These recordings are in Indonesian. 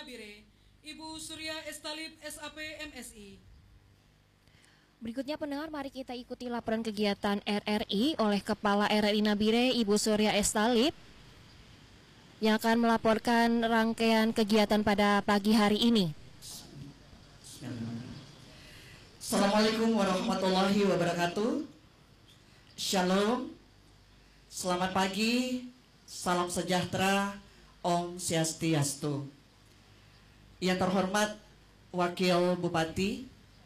Nabire, Ibu Surya Estalip SAP MSI. Berikutnya pendengar, mari kita ikuti laporan kegiatan RRI oleh Kepala RRI Nabire, Ibu Surya Estalip, yang akan melaporkan rangkaian kegiatan pada pagi hari ini. Assalamualaikum warahmatullahi wabarakatuh. Shalom. Selamat pagi. Salam sejahtera. Om Swastiastu. Yang terhormat Wakil Bupati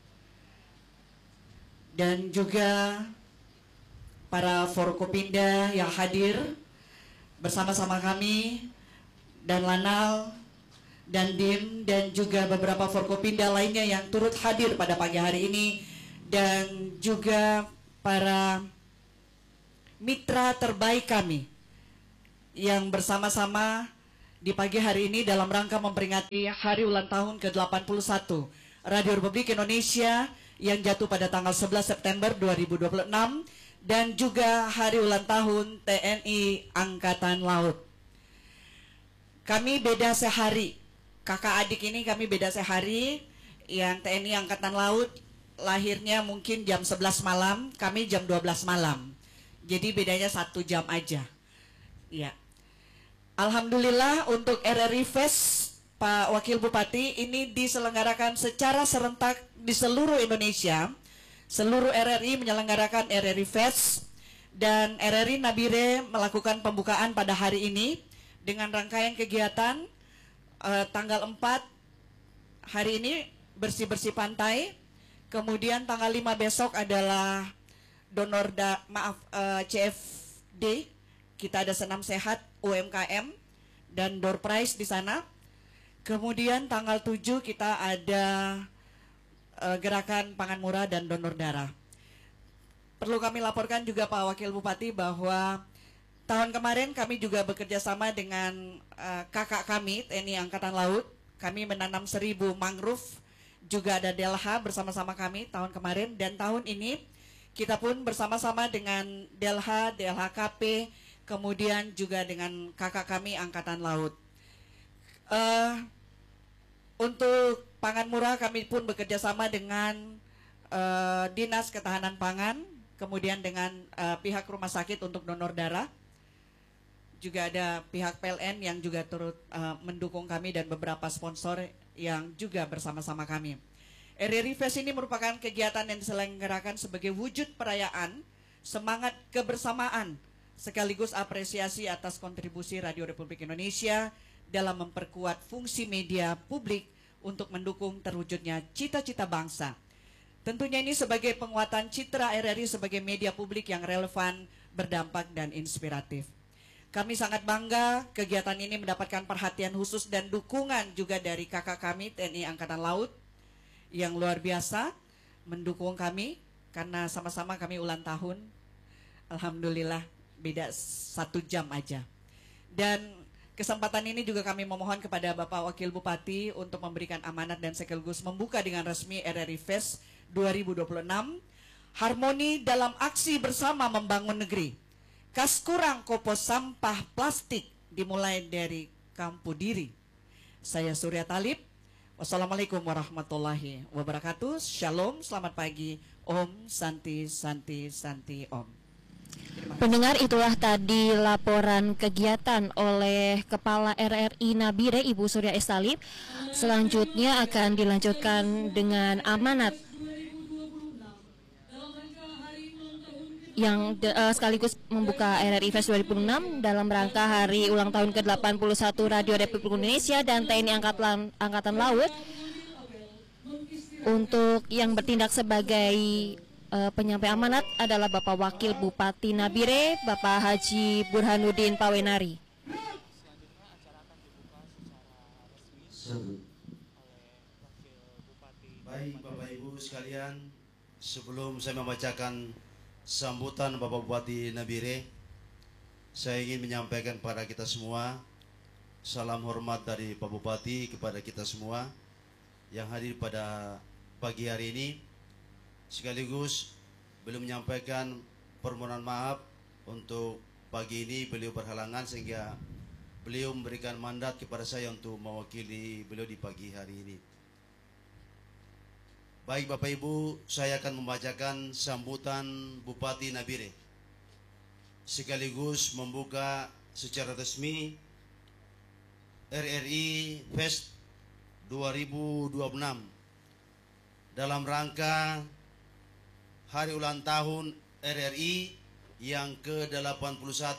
dan juga para Forkopimda yang hadir bersama-sama kami dan Lanal dan Dim dan juga beberapa Forkopimda lainnya yang turut hadir pada pagi hari ini, dan juga para mitra terbaik kami yang bersama-sama di pagi hari ini dalam rangka memperingati hari ulang tahun ke-81 Radio Republik Indonesia yang jatuh pada tanggal 11 September 2026, dan juga hari ulang tahun TNI Angkatan Laut. Kami beda sehari, kakak adik ini kami beda sehari. Yang TNI Angkatan Laut lahirnya mungkin jam 11 malam, kami jam 12 malam. Jadi bedanya 1 jam aja. Ya. Alhamdulillah untuk RRI Fest, Pak Wakil Bupati, ini diselenggarakan secara serentak di seluruh Indonesia. Seluruh RRI menyelenggarakan RRI Fest, dan RRI Nabire melakukan pembukaan pada hari ini dengan rangkaian kegiatan tanggal 4 hari ini bersih-bersih pantai, kemudian tanggal 5 besok adalah CFD, kita ada senam sehat UMKM dan door prize di sana. Kemudian tanggal 7 kita ada gerakan pangan murah dan donor darah. Perlu kami laporkan juga Pak Wakil Bupati bahwa tahun kemarin kami juga bekerja sama dengan kakak kami TNI Angkatan Laut. Kami menanam 1000 mangrove, juga ada Delha bersama-sama kami tahun kemarin, dan tahun ini kita pun bersama-sama dengan Delha, DLHKP, kemudian juga dengan kakak kami Angkatan Laut. Untuk pangan murah kami pun bekerja sama dengan Dinas Ketahanan Pangan, kemudian dengan pihak rumah sakit untuk donor darah. Juga ada pihak PLN yang juga turut mendukung kami dan beberapa sponsor yang juga bersama-sama kami. RRI Fest ini merupakan kegiatan yang diselenggarakan sebagai wujud perayaan semangat kebersamaan sekaligus apresiasi atas kontribusi Radio Republik Indonesia dalam memperkuat fungsi media publik untuk mendukung terwujudnya cita-cita bangsa. Tentunya ini sebagai penguatan citra RRI sebagai media publik yang relevan, berdampak, dan inspiratif. Kami sangat bangga kegiatan ini mendapatkan perhatian khusus dan dukungan juga dari kakak kami TNI Angkatan Laut yang luar biasa mendukung kami karena sama-sama kami ulang tahun. Alhamdulillah beda 1 jam aja. Dan kesempatan ini juga kami memohon kepada Bapak Wakil Bupati untuk memberikan amanat dan sekaligus membuka dengan resmi RRI Fest 2026, harmoni dalam aksi bersama membangun negeri. Kas kurang kopos sampah plastik dimulai dari Kampu Diri. Saya Surya Talib. Wassalamualaikum warahmatullahi wabarakatuh. Shalom, selamat pagi. Om Santi Santi Santi Om. Pendengar, itulah tadi laporan kegiatan oleh Kepala RRI Nabire, Ibu Surya Estalip. Selanjutnya akan dilanjutkan dengan amanat yang sekaligus membuka RRI Fest 2006 dalam rangka hari ulang tahun ke-81 Radio Republik Indonesia dan TNI Angkatan Laut. Untuk yang bertindak sebagai penyampai amanat adalah Bapak Wakil Bupati Nabire, Bapak Haji Burhanuddin Pawenari. Baik Bapak Ibu sekalian, sebelum saya membacakan sambutan Bapak Bupati Nabire, saya ingin menyampaikan kepada kita semua salam hormat dari Pak Bupati kepada kita semua yang hadir pada pagi hari ini. Sekaligus beliau menyampaikan permohonan maaf untuk pagi ini beliau berhalangan sehingga beliau memberikan mandat kepada saya untuk mewakili beliau di pagi hari ini. Baik Bapak Ibu, saya akan membacakan sambutan Bupati Nabire sekaligus membuka secara resmi RRI Fest 2026 dalam rangka hari ulang tahun RRI yang ke-81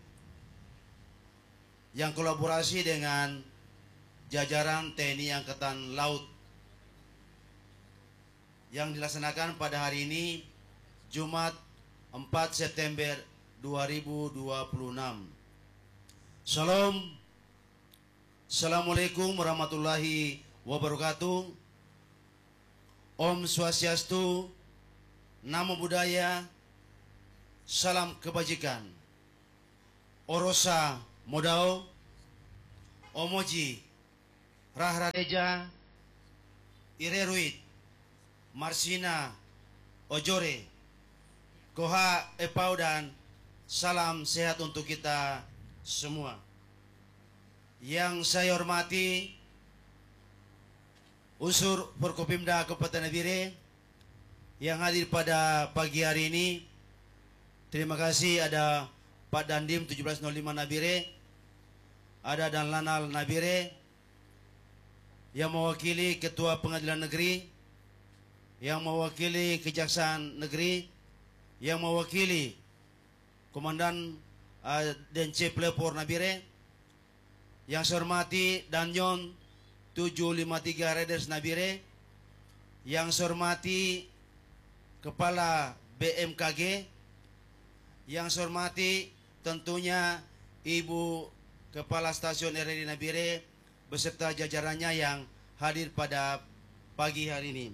yang kolaborasi dengan jajaran TNI Angkatan Laut yang dilaksanakan pada hari ini Jumat 4 September 2026. Salam. Assalamualaikum warahmatullahi wabarakatuh. Om Swastiastu, Namo Buddhaya, salam kebajikan. Orosa Modao, Omoji, Rahradeja, Ireruit, Marsina, Ojore, Koha Epau, dan salam sehat untuk kita semua. Yang saya hormati unsur Forkopimda Kabupaten Nabire yang hadir pada pagi hari ini. Terima kasih ada Pak Dandim 1705 Nabire, ada Dan Lanal Nabire yang mewakili Ketua Pengadilan Negeri, yang mewakili Kejaksaan Negeri, yang mewakili Komandan Dense Pelopor Nabire, yang saya hormati Danyon 753 Raiders Nabire, yang saya hormati Kepala BMKG, yang saya hormati tentunya Ibu Kepala Stasiun RRI Nabire beserta jajarannya yang hadir pada pagi hari ini.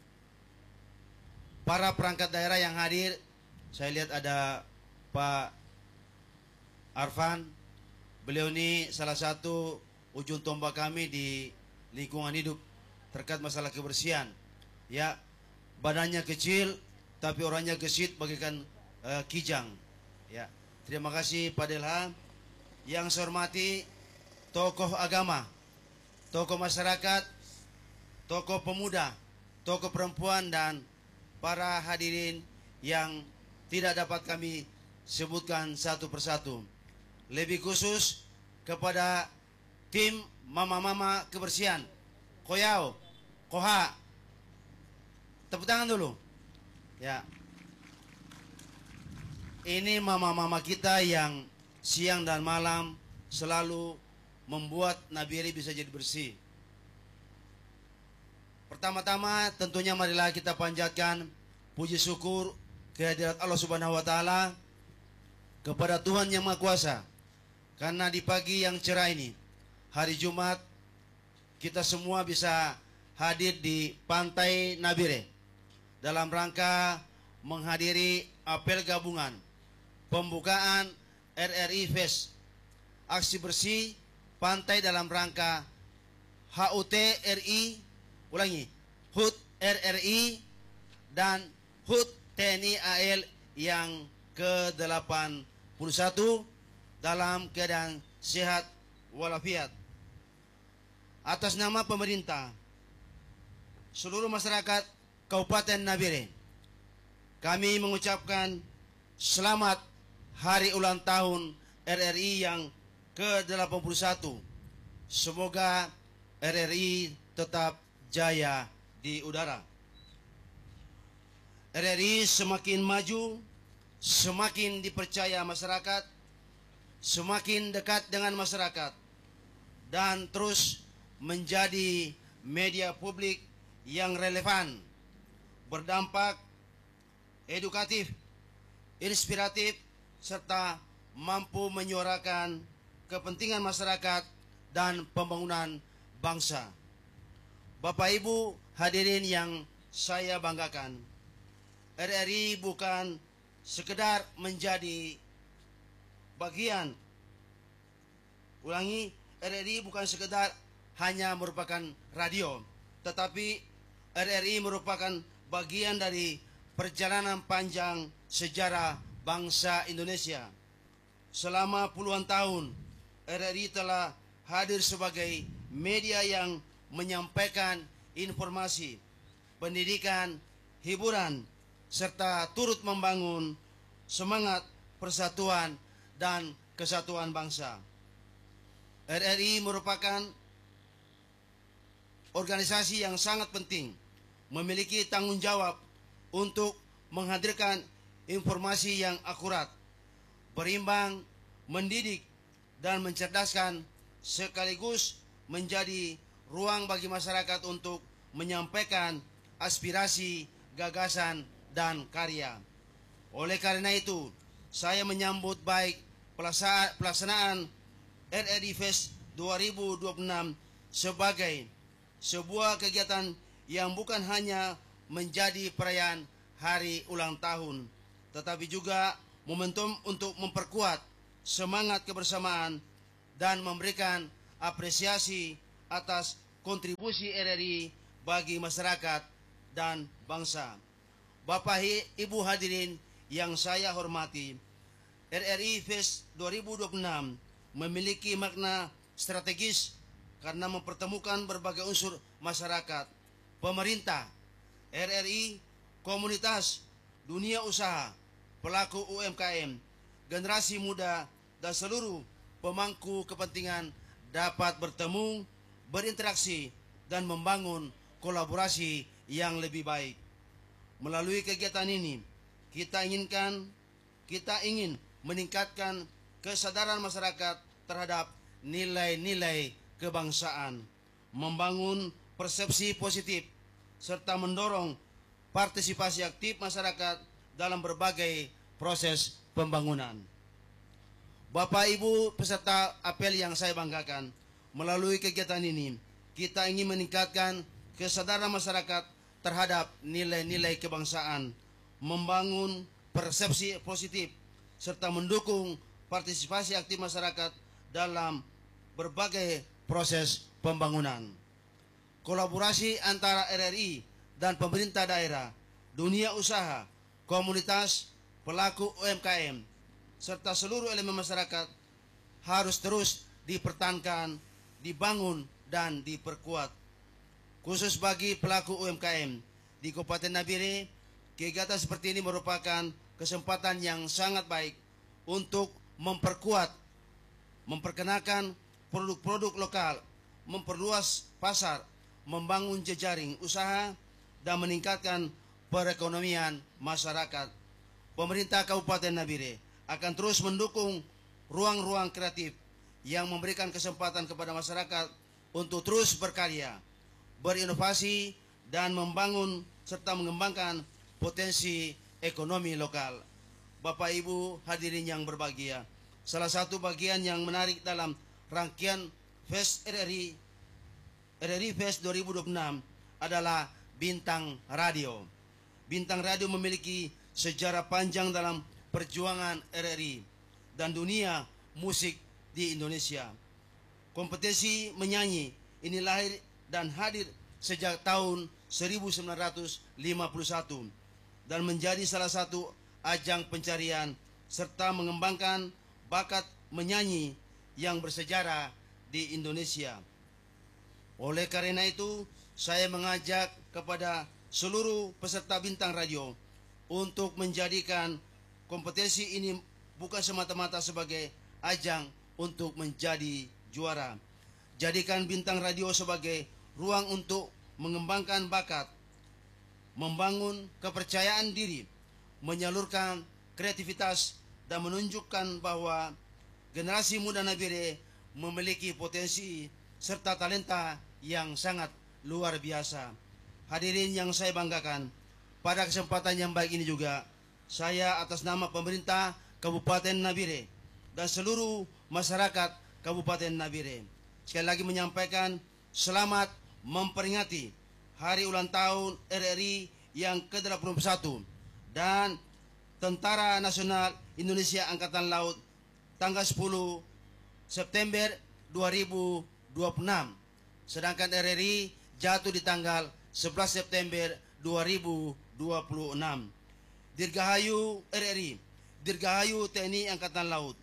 Para perangkat daerah yang hadir, saya lihat ada Pak Arfan. Beliau ini salah satu ujung tombak kami di lingkungan hidup terkait masalah kebersihan. Ya, badannya kecil tapi orangnya gesit bagaikan kijang. Ya, terima kasih Pak Delha. Yang saya hormati tokoh agama, tokoh masyarakat, tokoh pemuda, tokoh perempuan, dan para hadirin yang tidak dapat kami sebutkan satu persatu. Lebih khusus kepada tim mama-mama kebersihan, Koyao, Koha. Tepuk tangan dulu. Ya. Ini mama-mama kita yang siang dan malam selalu membuat Nabire bisa jadi bersih. Pertama-tama tentunya marilah kita panjatkan puji syukur kehadirat Allah Subhanahu wa taala kepada Tuhan Yang Maha Kuasa. Karena di pagi yang cerah ini, hari Jumat, kita semua bisa hadir di Pantai Nabire dalam rangka menghadiri apel gabungan pembukaan RRI Fest, aksi bersih pantai dalam rangka HUT RI, ulangi, HUT RRI dan HUT TNI AL yang ke-81 dalam keadaan sehat walafiat. Atas nama pemerintah, seluruh masyarakat Kabupaten Nabire, kami mengucapkan selamat hari ulang tahun RRI yang ke-81. Semoga RRI tetap jaya di udara. RRI semakin maju, semakin dipercaya masyarakat, semakin dekat dengan masyarakat, dan terus menjadi media publik yang relevan, berdampak, edukatif, inspiratif, serta mampu menyuarakan kepentingan masyarakat dan pembangunan bangsa. Bapak Ibu hadirin yang saya banggakan, RRI bukan sekedar menjadi bagian, ulangi, RRI bukan sekedar hanya merupakan radio, tetapi RRI merupakan bagian dari perjalanan panjang sejarah bangsa Indonesia. Selama puluhan tahun RRI telah hadir sebagai media yang menyampaikan informasi, pendidikan, hiburan, serta turut membangun semangat persatuan dan kesatuan bangsa. RRI merupakan organisasi yang sangat penting, memiliki tanggung jawab untuk menghadirkan informasi yang akurat, berimbang, mendidik, dan mencerdaskan, sekaligus menjadi ruang bagi masyarakat untuk menyampaikan aspirasi, gagasan, dan karya. Oleh karena itu, saya menyambut baik pelaksanaan RRI Fest 2026 sebagai sebuah kegiatan yang bukan hanya menjadi perayaan hari ulang tahun, tetapi juga momentum untuk memperkuat semangat kebersamaan dan memberikan apresiasi atas kontribusi RRI bagi masyarakat dan bangsa. Bapak Ibu hadirin yang saya hormati, RRI Fest 2026 memiliki makna strategis karena mempertemukan berbagai unsur masyarakat, pemerintah, RRI, komunitas, dunia usaha, pelaku UMKM, generasi muda, dan seluruh pemangku kepentingan dapat bertemu, berinteraksi, dan membangun kolaborasi yang lebih baik. Melalui kegiatan ini, kita ingin meningkatkan kesadaran masyarakat terhadap nilai-nilai kebangsaan, membangun persepsi positif, serta mendorong partisipasi aktif masyarakat dalam berbagai proses pembangunan. Bapak Ibu peserta apel yang saya banggakan, melalui kegiatan ini, kita ingin meningkatkan kesadaran masyarakat terhadap nilai-nilai kebangsaan, membangun persepsi positif, serta mendukung partisipasi aktif masyarakat dalam berbagai proses pembangunan. Kolaborasi antara RRI dan pemerintah daerah, dunia usaha, komunitas, pelaku UMKM, serta seluruh elemen masyarakat harus terus dipertahankan, dibangun, dan diperkuat. Khusus bagi pelaku UMKM di Kabupaten Nabire, kegiatan seperti ini merupakan kesempatan yang sangat baik untuk memperkenalkan produk-produk lokal, memperluas pasar, membangun jejaring usaha, dan meningkatkan perekonomian masyarakat. Pemerintah Kabupaten Nabire akan terus mendukung ruang-ruang kreatif yang memberikan kesempatan kepada masyarakat untuk terus berkarya, berinovasi, dan membangun serta mengembangkan potensi ekonomi lokal. Bapak Ibu hadirin yang berbahagia, salah satu bagian yang menarik dalam rangkaian Fest RRI Fest 2026 adalah Bintang Radio. Bintang Radio memiliki sejarah panjang dalam perjuangan RRI dan dunia musik di Indonesia. Kompetisi menyanyi ini lahir dan hadir sejak tahun 1951 dan menjadi salah satu ajang pencarian serta mengembangkan bakat menyanyi yang bersejarah di Indonesia. Oleh karena itu, saya mengajak kepada seluruh peserta Bintang Radio untuk menjadikan kompetisi ini bukan semata-mata sebagai ajang untuk menjadi juara. Jadikan Bintang Radio sebagai ruang untuk mengembangkan bakat, membangun kepercayaan diri, menyalurkan kreativitas, dan menunjukkan bahwa generasi muda Nabire memiliki potensi serta talenta yang sangat luar biasa. Hadirin yang saya banggakan, pada kesempatan yang baik ini juga, saya atas nama pemerintah Kabupaten Nabire dan seluruh masyarakat Kabupaten Nabire sekali lagi menyampaikan selamat memperingati Hari Ulang Tahun RRI yang ke-81 dan Tentara Nasional Indonesia Angkatan Laut tanggal 10 September 2026. Sedangkan RRI jatuh di tanggal 11 September 2026. Dirgahayu RRI, Dirgahayu TNI Angkatan Laut.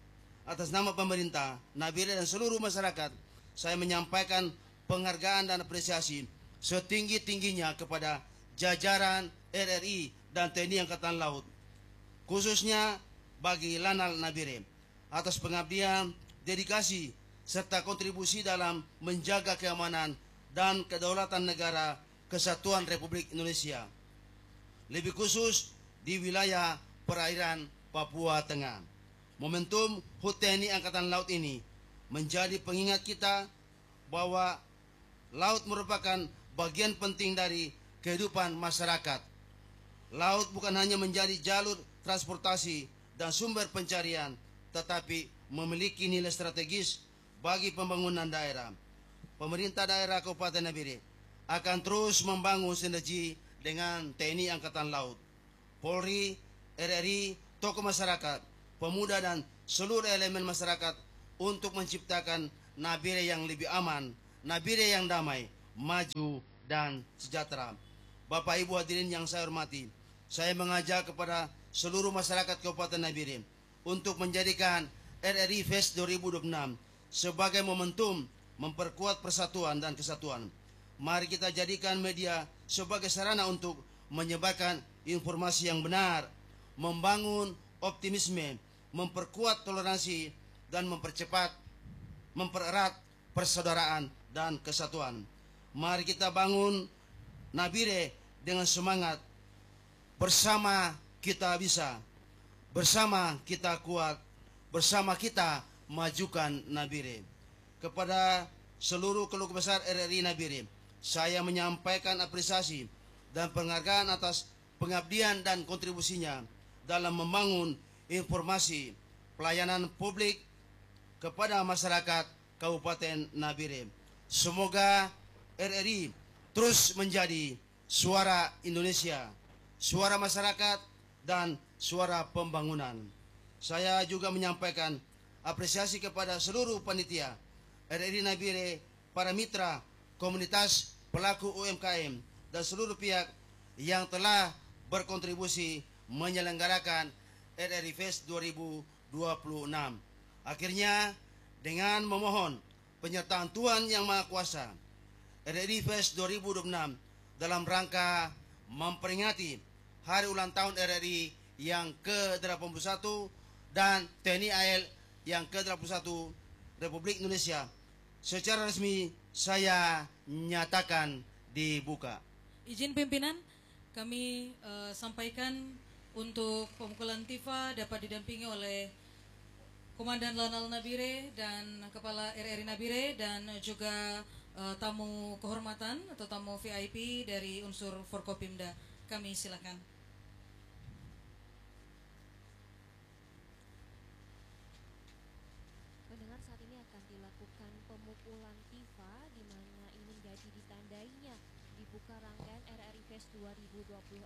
atas nama pemerintah, Nabire dan seluruh masyarakat, saya menyampaikan penghargaan dan apresiasi setinggi-tingginya kepada jajaran RRI dan TNI Angkatan Laut, khususnya bagi Lanal Nabire, atas pengabdian, dedikasi, serta kontribusi dalam menjaga keamanan dan kedaulatan negara Kesatuan Republik Indonesia, lebih khusus di wilayah perairan Papua Tengah. Momentum HUT TNI Angkatan Laut ini menjadi pengingat kita bahwa laut merupakan bagian penting dari kehidupan masyarakat. Laut bukan hanya menjadi jalur transportasi dan sumber pencarian, tetapi memiliki nilai strategis bagi pembangunan daerah. Pemerintah daerah Kabupaten Nabire akan terus membangun sinergi dengan TNI Angkatan Laut, Polri, RRI, tokoh masyarakat, pemuda dan seluruh elemen masyarakat untuk menciptakan Nabire yang lebih aman, Nabire yang damai, maju dan sejahtera. Bapak Ibu hadirin yang saya hormati, saya mengajak kepada seluruh masyarakat Kabupaten Nabire untuk menjadikan RRI Fest 2026 sebagai momentum memperkuat persatuan dan kesatuan. Mari kita jadikan media sebagai sarana untuk menyebarkan informasi yang benar, membangun optimisme, memperkuat toleransi, dan mempererat persaudaraan dan kesatuan. Mari kita bangun Nabire dengan semangat. Bersama kita bisa, bersama kita kuat, bersama kita majukan Nabire. Kepada seluruh keluarga besar RRI Nabire, saya menyampaikan apresiasi dan penghargaan atas pengabdian dan kontribusinya dalam membangun informasi pelayanan publik kepada masyarakat Kabupaten Nabire. Semoga RRI terus menjadi suara Indonesia, suara masyarakat, dan suara pembangunan. Saya juga menyampaikan apresiasi kepada seluruh panitia RRI Nabire, para mitra, komunitas pelaku UMKM, dan seluruh pihak yang telah berkontribusi menyelenggarakan RRI Fest 2026. Akhirnya, dengan memohon penyertaan Tuhan Yang Maha Kuasa, RRI Fest 2026 dalam rangka memperingati hari ulang tahun RRI yang ke-81 dan TNI AL yang ke-81 Republik Indonesia, secara resmi saya nyatakan dibuka. Izin pimpinan, kami sampaikan untuk pemukulan tifa dapat didampingi oleh Komandan Lanal Nabire dan Kepala RRI Nabire dan juga tamu kehormatan atau tamu VIP dari unsur Forkopimda. Kami silakan. Pendengar, saat ini akan dilakukan pemukulan tifa di mana ini menjadi ditandainya dibuka rangkaian RRI Fest 2026.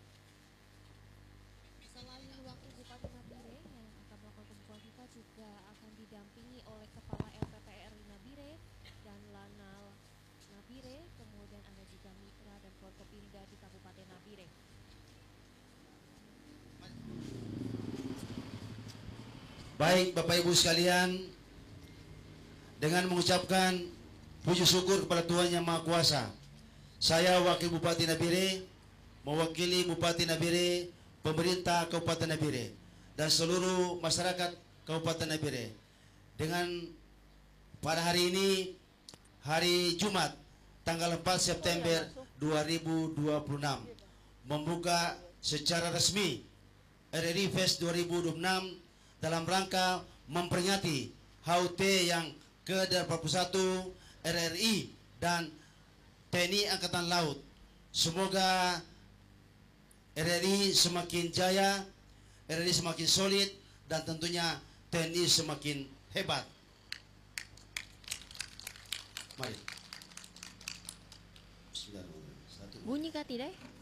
Selain wakil Bupati Nabire yang akan melakukan pemukulan tifa juga akan didampingi oleh Kepala LPPRI Nabire dan Lanal Nabire, kemudian ada juga mitra dan Forkopimda di Kabupaten Nabire. Baik Bapak Ibu sekalian, dengan mengucapkan puji syukur kepada Tuhan Yang Maha Kuasa, saya Wakil Bupati Nabire mewakili Bupati Nabire, pemerintah Kabupaten Nabire, dan seluruh masyarakat Kabupaten Nabire, dengan pada hari ini, hari Jumat, tanggal 4 September 2026, membuka secara resmi RRI Fest 2026 dalam rangka memperingati HUT yang ke-81 RRI dan TNI Angkatan Laut. Semoga RRI semakin jaya, RRI semakin solid, dan tentunya TNI semakin hebat. Mari. Bunyi kah tidak?